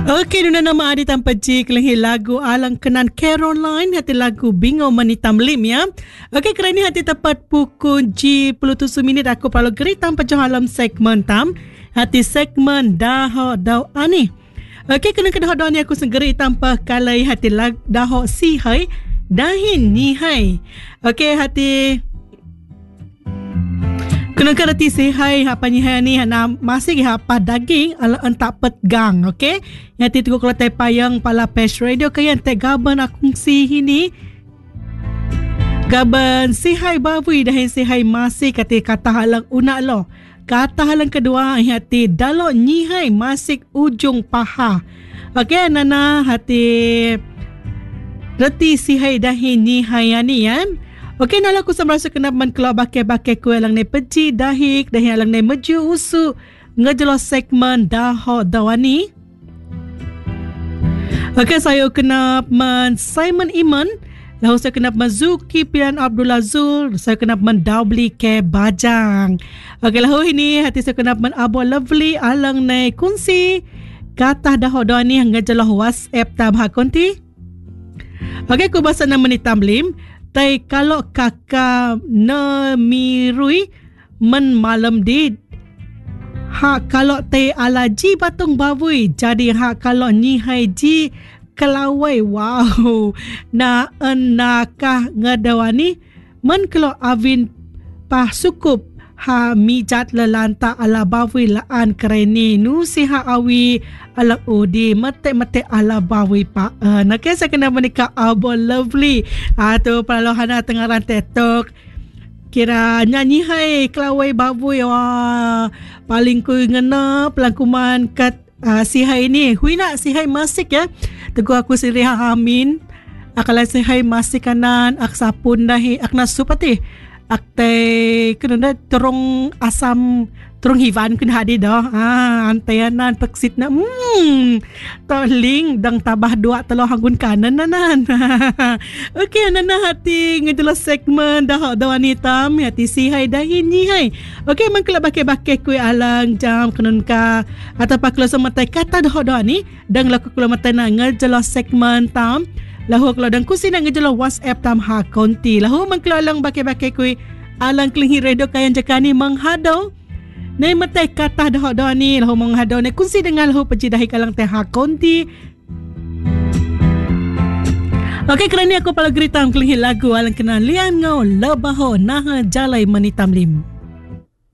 Okey, nuna nama adi tanpa G kelenghi lagu alang kenan Caroline hati lagu Bingo Manitam Lim ya. Okey, kerana hati tepat pukul G.7 minit aku perlu geri tanpa johalam segmen tam hati segmen dah dau ani. Okey, kena doa ni aku segeri tanpa kalai hati lag dah si hai dahin ni hai. Okey, hati kena reti sihai apa ni hai ni na masih apa daging ala entak petgang. Okey, yang titu kalau tai payang pala Pesh Radio kayan tai gaban akung si ini gaban sihai bavui dah sihai masih kata halang unak lo kata halang kedua hati dalo nyihai masih ujung paha. Okey, nana hati reti sihai dahin nyihai ni ya. Okey, nala aku semrasa kena man keluar bakai-bakai kue lang ne peci dahik dahi alang ne meju usu ngejelo segmen daho dawani. Okey, saya kena man Simon Iman, lalu saya kena man Zuki Pian Abdullah Zul, saya kena man Daubli ke Bajang. Okey, lalu ini hati saya kena man Abu Lovely alang ne kunsi kata daho dawani ngejelo WhatsApp tab hakonti. Okey, ku bahasa nama ni Tamlim. Tai kalau kakak nemirui men malam di hak kalau tai alaji batung bavui jadi hak kalau ni haji kelawai wow na enakah ngadawani men kalau avin pah sukup ha mijat lelanta ala bavui laan kereni nu si ha awi ala udi mate ala bavui pa nak saya kena menikah Abu Lovely atau palohana tengah rantai tok kira nyanyi hai kelawai bavui wah paling ku ngena pelangkuman kat si hai ni hui nak si hai masik ya teguh aku sendiri amin akala si hai masik kanan ak sapun dahi ak nasupati akte kena terong asam terong hivan kun hadi dah antayanan peksit na toling dang tabah dua telo hangun kanan nanan. Okey, nana hati ngejelas segmen dah wanita hati si hai dahin ni hai. Okey, man kala bakai-bakai kuih alang jam kenun ka atau pak kala sematai kata dah ni dang laku kala matai na ngejelas segmen tam lahu kalau dan kusi nak ngejelo WhatsApp tam ha konti lahu mangkelo alang bakai-bakai kui alang kelinghi redo kayan jakani menghadau nei matai kata dah ni lahu menghadau nei kusi dengan lahu pejidahi kalang teh ha konti. Okey, kerana aku pala geritam kelinghi lagu alang kenan lian ngau lebaho nah jalai manitam lim.